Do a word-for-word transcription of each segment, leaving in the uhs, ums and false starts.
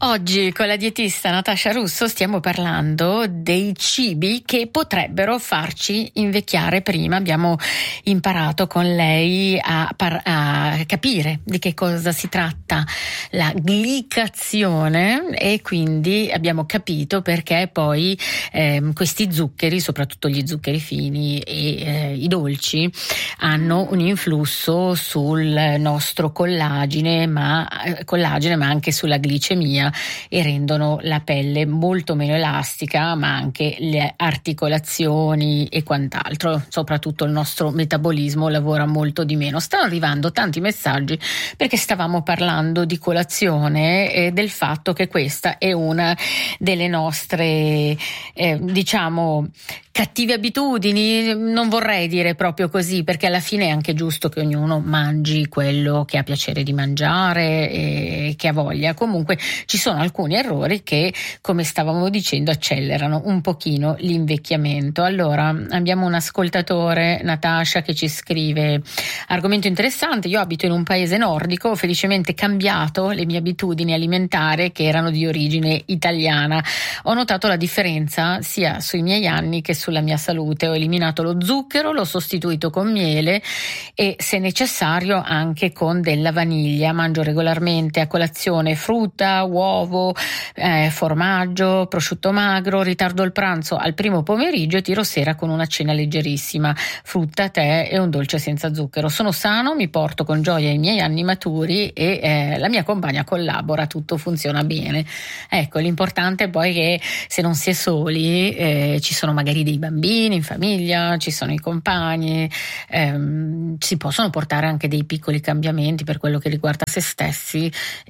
Oggi con la dietista Natascia Russo stiamo parlando dei cibi che potrebbero farci invecchiare prima. Abbiamo imparato con lei a, par- a capire di che cosa si tratta la glicazione e quindi abbiamo capito perché poi eh, questi zuccheri, soprattutto gli zuccheri fini e eh, i dolci, hanno un influsso sul nostro collagene, ma, eh, collagene, ma anche sulla glicemia, e rendono la pelle molto meno elastica, ma anche le articolazioni e quant'altro. Soprattutto il nostro metabolismo lavora molto di meno. Stanno arrivando tanti messaggi perché stavamo parlando di colazione e del fatto che questa è una delle nostre eh, diciamo cattive abitudini. Non vorrei dire proprio così, perché alla fine è anche giusto che ognuno mangi quello che ha piacere di mangiare e che ha voglia. Comunque ci sono alcuni errori che, come stavamo dicendo, accelerano un pochino l'invecchiamento. Allora abbiamo un ascoltatore, Natascia, che ci scrive: argomento interessante, io abito in un paese nordico, ho felicemente cambiato le mie abitudini alimentari che erano di origine italiana. Ho notato la differenza sia sui miei anni che sulla mia salute. Ho eliminato lo zucchero, l'ho sostituito con miele e, se necessario, anche con della vaniglia. Mangio regolarmente a colazione frutta, uovo, eh, formaggio, prosciutto magro. Ritardo il pranzo al primo pomeriggio e tiro sera con una cena leggerissima, frutta, tè e un dolce senza zucchero. Sono sano, mi porto con gioia i miei anni maturi e eh, la mia compagna collabora, tutto funziona bene. Ecco, l'importante è poi che, se non si è soli, eh, ci sono magari dei bambini in famiglia, ci sono i compagni, ehm, si possono portare anche dei piccoli cambiamenti per quello che riguarda se stessi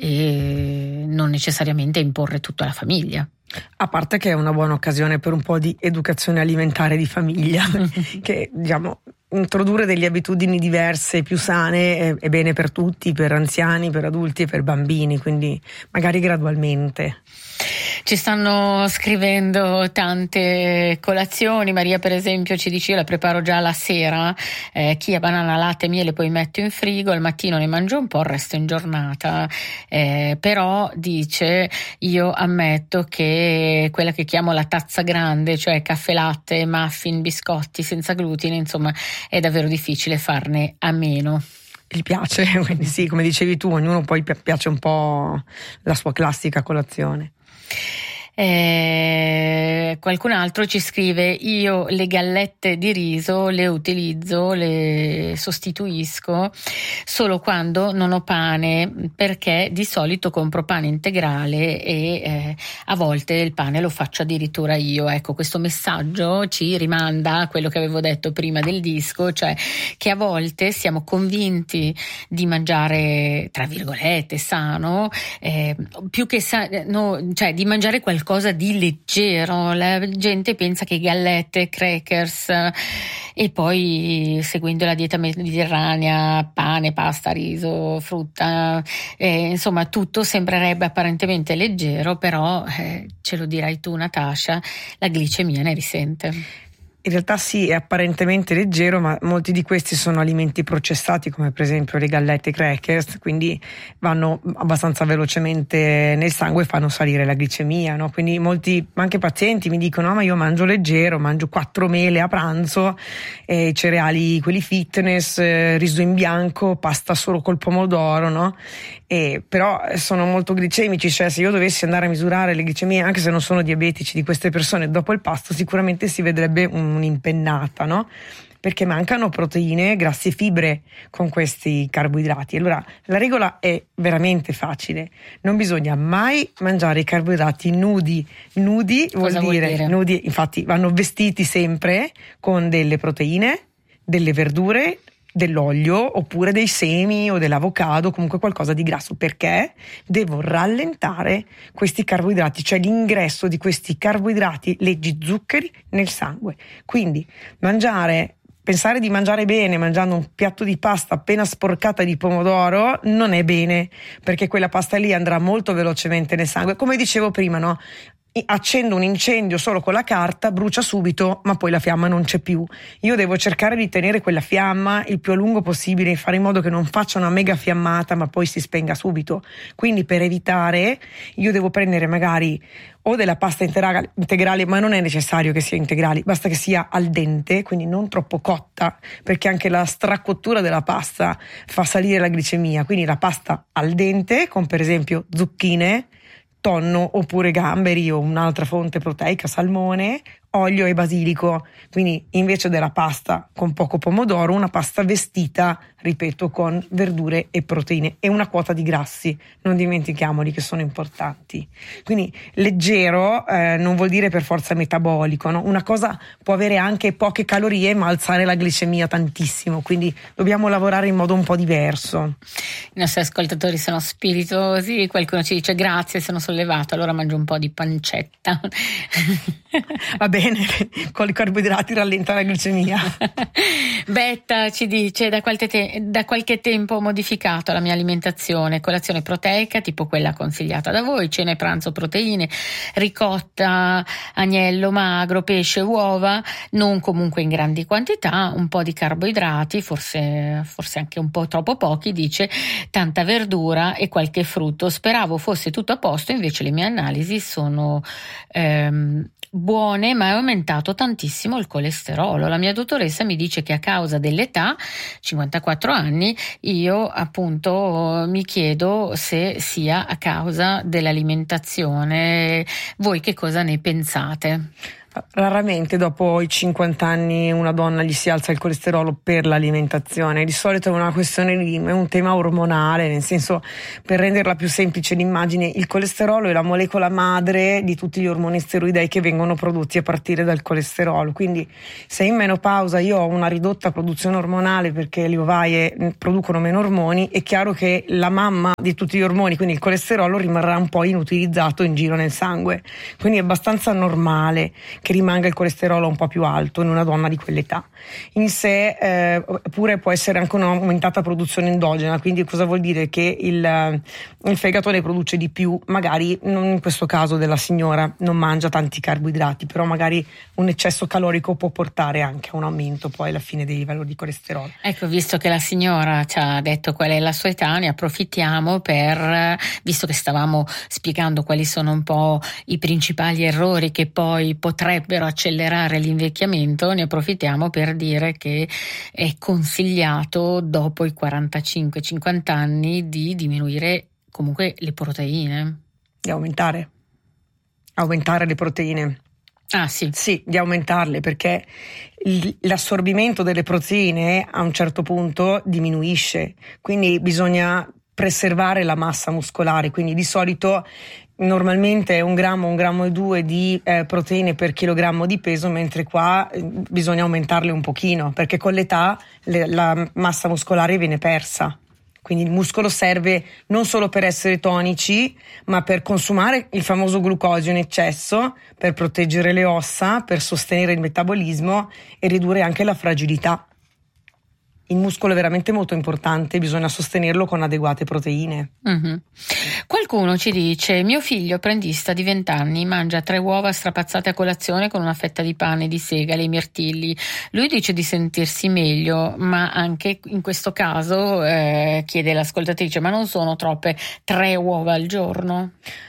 e non necessariamente imporre tutto alla famiglia. A parte che è una buona occasione per un po' di educazione alimentare di famiglia, che diciamo introdurre delle abitudini diverse, più sane, è, è bene per tutti, per anziani, per adulti e per bambini, quindi magari gradualmente. Ci stanno scrivendo tante colazioni. Maria, per esempio, ci dice: io la preparo già la sera, eh, chia, banana, latte, miele, poi metto in frigo, al mattino ne mangio un po', il resto in giornata. Eh, però dice: io ammetto che quella che chiamo la tazza grande, cioè caffè, latte, muffin, biscotti senza glutine, insomma, è davvero difficile farne a meno. Gli piace, quindi sì, come dicevi tu, ognuno poi piace un po' la sua classica colazione. Eh, qualcun altro ci scrive: io le gallette di riso le utilizzo, le sostituisco solo quando non ho pane, perché di solito compro pane integrale e eh, a volte il pane lo faccio addirittura io. Ecco, questo messaggio ci rimanda a quello che avevo detto prima del disco, cioè che a volte siamo convinti di mangiare, tra virgolette, sano, eh, più che sa- no, cioè di mangiare qualcosa cosa di leggero. La gente pensa che gallette, crackers e poi, seguendo la dieta mediterranea, pane, pasta, riso, frutta, eh, insomma tutto sembrerebbe apparentemente leggero, però eh, ce lo dirai tu, Natascia, la glicemia ne risente. In realtà sì, è apparentemente leggero, ma molti di questi sono alimenti processati, come per esempio le gallette, i crackers, quindi vanno abbastanza velocemente nel sangue e fanno salire la glicemia, no? Quindi molti, anche pazienti, mi dicono: no, ma io mangio leggero, mangio quattro mele a pranzo, eh, cereali quelli fitness, eh, riso in bianco, pasta solo col pomodoro, no? E, però sono molto glicemici, cioè se io dovessi andare a misurare le glicemie, anche se non sono diabetici, di queste persone dopo il pasto, sicuramente si vedrebbe un un'impennata, no? Perché mancano proteine, grassi e fibre con questi carboidrati. Allora la regola è veramente facile: non bisogna mai mangiare i carboidrati nudi. Nudi vuol Cosa dire, vuol dire? nudi, infatti vanno vestiti sempre con delle proteine, delle verdure, dell'olio oppure dei semi o dell'avocado, comunque qualcosa di grasso, perché devo rallentare questi carboidrati, cioè l'ingresso di questi carboidrati, leggi zuccheri, nel sangue. Quindi mangiare, pensare di mangiare bene mangiando un piatto di pasta appena sporcata di pomodoro non è bene, perché quella pasta lì andrà molto velocemente nel sangue. Come dicevo prima, no? accendo un incendio solo con la carta, brucia subito, ma poi la fiamma non c'è più. Io devo cercare di tenere quella fiamma il più a lungo possibile e fare in modo che non faccia una mega fiammata ma poi si spenga subito. Quindi per evitare io devo prendere magari o della pasta integrale, integrale, ma non è necessario che sia integrale, basta che sia al dente, quindi non troppo cotta, perché anche la stracottura della pasta fa salire la glicemia. Quindi la pasta al dente con per esempio zucchine, tonno oppure gamberi o un'altra fonte proteica, salmone, olio e basilico. Quindi invece della pasta con poco pomodoro, una pasta vestita, ripeto, con verdure e proteine e una quota di grassi, non dimentichiamoli che sono importanti. Quindi leggero eh, non vuol dire per forza metabolico, no? Una cosa può avere anche poche calorie ma alzare la glicemia tantissimo, quindi dobbiamo lavorare in modo un po' diverso. I nostri ascoltatori sono spiritosi, qualcuno ci dice grazie, sono sollevato, allora mangio un po' di pancetta. Va bene, con i carboidrati rallenta la glicemia. Betta ci dice da qualche, te- da qualche tempo ho modificato la mia alimentazione, colazione proteica tipo quella consigliata da voi, cena e pranzo proteine, ricotta, agnello magro, pesce, uova, non comunque in grandi quantità, un po' di carboidrati, forse, forse anche un po' troppo pochi, dice, tanta verdura e qualche frutto. Speravo fosse tutto a posto, invece le mie analisi sono ehm, buone, ma è aumentato tantissimo il colesterolo. La mia dottoressa mi dice che a causa dell'età, cinquantaquattro anni, io appunto mi chiedo se sia a causa dell'alimentazione. Voi che cosa ne pensate? Raramente dopo i cinquanta anni una donna gli si alza il colesterolo per l'alimentazione, di solito è una questione di, è un tema ormonale, nel senso, per renderla più semplice l'immagine, il colesterolo è la molecola madre di tutti gli ormoni steroidei che vengono prodotti a partire dal colesterolo. Quindi se in menopausa io ho una ridotta produzione ormonale perché le ovaie producono meno ormoni, è chiaro che la mamma di tutti gli ormoni, quindi il colesterolo, rimarrà un po' inutilizzato in giro nel sangue, quindi è abbastanza normale che rimanga il colesterolo un po' più alto in una donna di quell'età. In sé eh, pure può essere anche un'aumentata produzione endogena, quindi cosa vuol dire? Che il, il fegato ne produce di più, magari non in questo caso della signora non mangia tanti carboidrati, però magari un eccesso calorico può portare anche a un aumento poi alla fine dei valori di colesterolo. Ecco, visto che la signora ci ha detto qual è la sua età, ne approfittiamo per, visto che stavamo spiegando quali sono un po' i principali errori che poi potrebbero accelerare l'invecchiamento, ne approfittiamo per dire che è consigliato dopo i quarantacinque cinquanta anni di diminuire comunque le proteine. Di aumentare. Aumentare le proteine. Ah sì. Sì, di aumentarle, perché l'assorbimento delle proteine a un certo punto diminuisce, quindi bisogna preservare la massa muscolare, quindi di solito normalmente è un grammo, un grammo e due di eh, proteine per chilogrammo di peso, mentre qua eh, bisogna aumentarle un pochino, perché con l'età le, la massa muscolare viene persa. Quindi il muscolo serve non solo per essere tonici, ma per consumare il famoso glucosio in eccesso, per proteggere le ossa, per sostenere il metabolismo e ridurre anche la fragilità. Il muscolo è veramente molto importante, bisogna sostenerlo con adeguate proteine. Mm-hmm. Qualcuno ci dice: mio figlio apprendista di venti anni mangia tre uova strapazzate a colazione con una fetta di pane di segale e mirtilli. Lui dice di sentirsi meglio, ma anche in questo caso eh, chiede l'ascoltatrice: ma non sono troppe tre uova al giorno?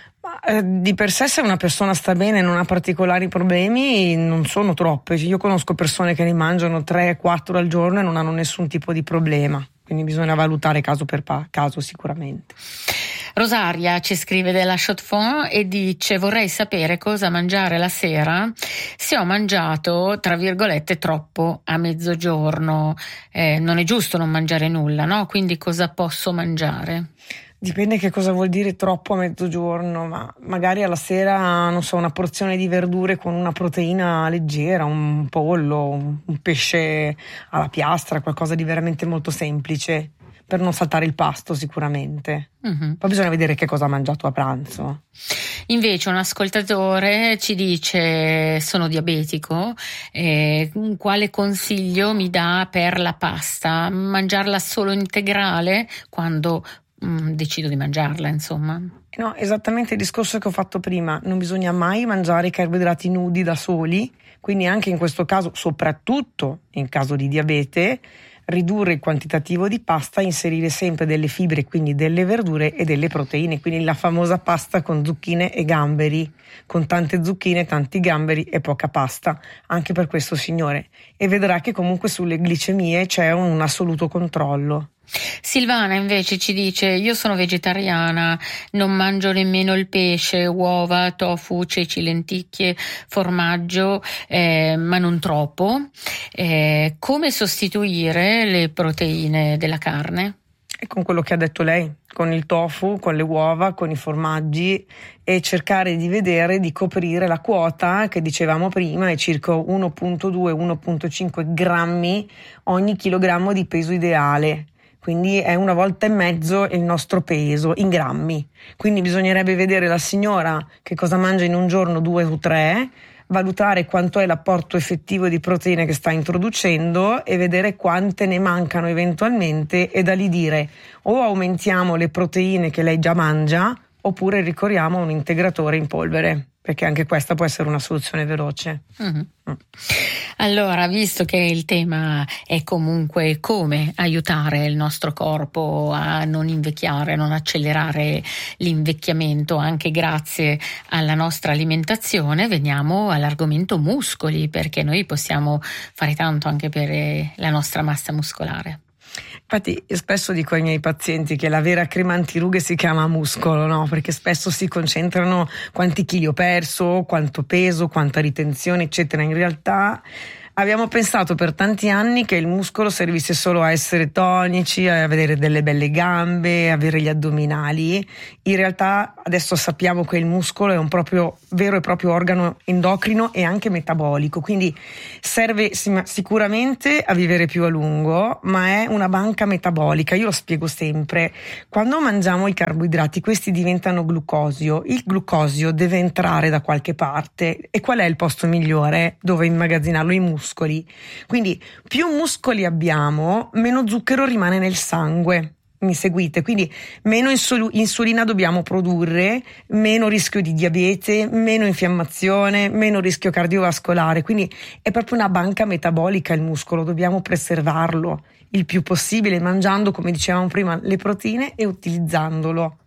Di per sé, se una persona sta bene e non ha particolari problemi, non sono troppe. Io conosco persone che ne mangiano tre quattro al giorno e non hanno nessun tipo di problema, quindi bisogna valutare caso per caso sicuramente. Rosaria ci scrive della Chaux de Fonds e dice: vorrei sapere cosa mangiare la sera se ho mangiato tra virgolette troppo a mezzogiorno. Eh, non è giusto non mangiare nulla, no? Quindi cosa posso mangiare? Dipende che cosa vuol dire troppo a mezzogiorno, ma magari alla sera, non so, una porzione di verdure con una proteina leggera, un pollo, un pesce alla piastra, qualcosa di veramente molto semplice, per non saltare il pasto sicuramente. Mm-hmm. Poi bisogna vedere che cosa ha mangiato a pranzo. Invece un ascoltatore ci dice: sono diabetico, eh, quale consiglio mi dà per la pasta? Mangiarla solo integrale quando mh, decido di mangiarla, insomma. No, esattamente il discorso che ho fatto prima, non bisogna mai mangiare i carboidrati nudi da soli, quindi anche in questo caso, soprattutto in caso di diabete, ridurre il quantitativo di pasta, inserire sempre delle fibre, quindi delle verdure e delle proteine, quindi la famosa pasta con zucchine e gamberi, con tante zucchine, tanti gamberi e poca pasta, anche per questo signore, e vedrà che comunque sulle glicemie c'è un assoluto controllo. Silvana invece ci dice: io sono vegetariana, non mangio nemmeno il pesce, uova, tofu, ceci, lenticchie, formaggio, eh, ma non troppo. Eh, come sostituire le proteine della carne? E con quello che ha detto lei, con il tofu, con le uova, con i formaggi, e cercare di vedere di coprire la quota che dicevamo prima, è circa uno virgola due uno virgola cinque grammi ogni chilogrammo di peso ideale. Quindi è una volta e mezzo il nostro peso in grammi. Quindi bisognerebbe vedere la signora che cosa mangia in un giorno, due o tre, valutare quanto è l'apporto effettivo di proteine che sta introducendo e vedere quante ne mancano eventualmente, e da lì dire o aumentiamo le proteine che lei già mangia oppure ricorriamo a un integratore in polvere, perché anche questa può essere una soluzione veloce. Mm-hmm. Mm. Allora, visto che il tema è comunque come aiutare il nostro corpo a non invecchiare, a non accelerare l'invecchiamento anche grazie alla nostra alimentazione, veniamo all'argomento muscoli, perché noi possiamo fare tanto anche per la nostra massa muscolare. Infatti spesso dico ai miei pazienti che la vera crema antirughe si chiama muscolo, no? Perché spesso si concentrano quanti chili ho perso, quanto peso, quanta ritenzione, eccetera. In realtà abbiamo pensato per tanti anni che il muscolo servisse solo a essere tonici, a vedere delle belle gambe, avere gli addominali. In realtà adesso sappiamo che il muscolo è un proprio vero e proprio organo endocrino e anche metabolico, quindi serve sicuramente a vivere più a lungo, ma è una banca metabolica. Io lo spiego sempre: quando mangiamo i carboidrati, questi diventano glucosio. Il glucosio deve entrare da qualche parte, e qual è il posto migliore dove immagazzinarlo? I muscoli. Quindi più muscoli abbiamo, meno zucchero rimane nel sangue. Mi seguite? Quindi meno insul- insulina dobbiamo produrre, meno rischio di diabete, meno infiammazione, meno rischio cardiovascolare. Quindi è proprio una banca metabolica il muscolo, dobbiamo preservarlo il più possibile, mangiando, come dicevamo prima, le proteine e utilizzandolo.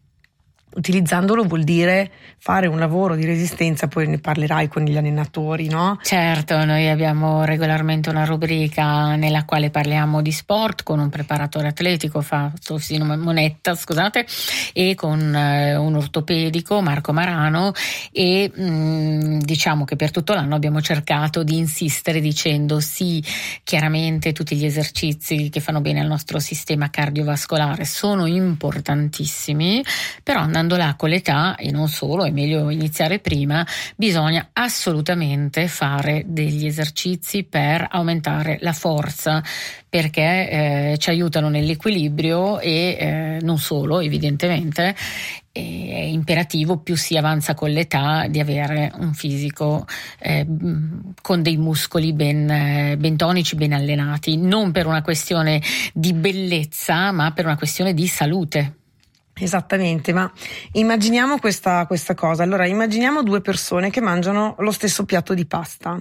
Utilizzandolo vuol dire fare un lavoro di resistenza, poi ne parlerai con gli allenatori, no? Certo, noi abbiamo regolarmente una rubrica nella quale parliamo di sport con un preparatore atletico, Faustino Monetta, scusate, e con eh, un ortopedico, Marco Marano, e mh, diciamo che per tutto l'anno abbiamo cercato di insistere dicendo sì, chiaramente tutti gli esercizi che fanno bene al nostro sistema cardiovascolare sono importantissimi, però andando là con l'età, e non solo, è meglio iniziare prima, bisogna assolutamente fare degli esercizi per aumentare la forza, perché eh, ci aiutano nell'equilibrio e eh, non solo, evidentemente è imperativo, più si avanza con l'età, di avere un fisico eh, con dei muscoli ben, eh, ben tonici, ben allenati, non per una questione di bellezza ma per una questione di salute. Esattamente, ma immaginiamo questa, questa cosa. Allora, immaginiamo due persone che mangiano lo stesso piatto di pasta.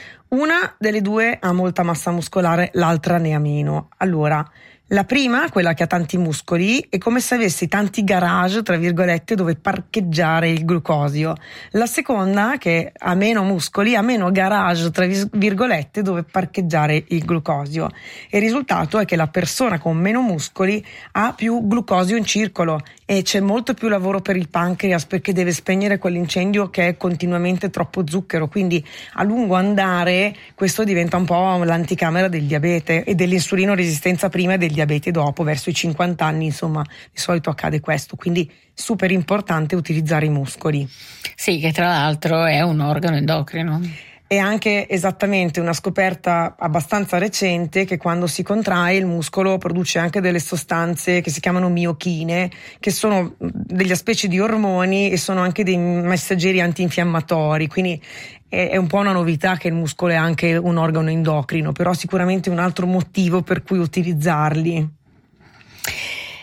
Una delle due ha molta massa muscolare, l'altra ne ha meno. Allora, la prima, quella che ha tanti muscoli, è come se avessi tanti garage, tra virgolette, dove parcheggiare il glucosio. La seconda, che ha meno muscoli, ha meno garage, tra virgolette, dove parcheggiare il glucosio. E il risultato è che la persona con meno muscoli ha più glucosio in circolo e c'è molto più lavoro per il pancreas, perché deve spegnere quell'incendio che è continuamente troppo zucchero. Quindi a lungo andare questo diventa un po' l'anticamera del diabete e dell'insulino resistenza prima e del diabete dopo, verso i cinquanta anni, insomma, di solito accade questo. Quindi super importante utilizzare i muscoli. Sì, che tra l'altro è un organo endocrino. È anche esattamente una scoperta abbastanza recente che quando si contrae il muscolo produce anche delle sostanze che si chiamano miochine, che sono delle specie di ormoni e sono anche dei messaggeri antinfiammatori. Quindi è un po' una novità che il muscolo è anche un organo endocrino, però sicuramente un altro motivo per cui utilizzarli.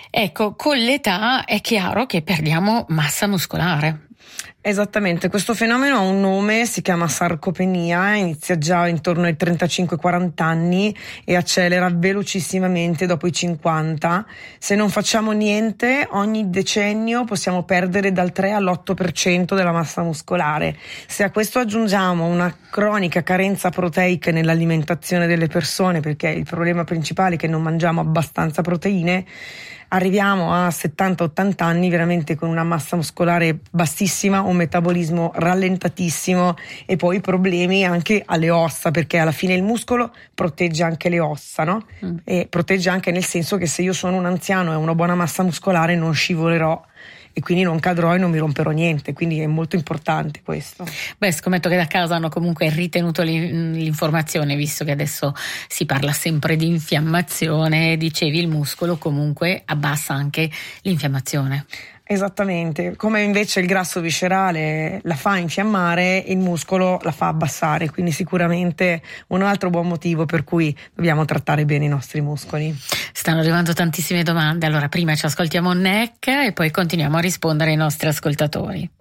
Ecco, con l'età è chiaro che perdiamo massa muscolare. Esattamente, questo fenomeno ha un nome, si chiama sarcopenia, inizia già intorno ai trentacinque quaranta anni e accelera velocissimamente dopo i cinquanta. Se non facciamo niente, ogni decennio possiamo perdere dal tre all'otto per cento della massa muscolare. Se a questo aggiungiamo una cronica carenza proteica nell'alimentazione delle persone, perché il problema principale è che non mangiamo abbastanza proteine, arriviamo a settanta ottanta anni veramente con una massa muscolare bassissima, un metabolismo rallentatissimo e poi problemi anche alle ossa, perché alla fine il muscolo protegge anche le ossa, no? Mm. E protegge anche nel senso che se io sono un anziano e ho una buona massa muscolare non scivolerò e quindi non cadrò e non mi romperò niente, quindi è molto importante questo. Beh, scommetto che da casa hanno comunque ritenuto l'informazione, visto che adesso si parla sempre di infiammazione, dicevi il muscolo comunque abbassa anche l'infiammazione. Esattamente, come invece il grasso viscerale la fa infiammare, il muscolo la fa abbassare, quindi sicuramente un altro buon motivo per cui dobbiamo trattare bene i nostri muscoli. Stanno arrivando tantissime domande, allora prima ci ascoltiamo N E C e poi continuiamo a rispondere ai nostri ascoltatori.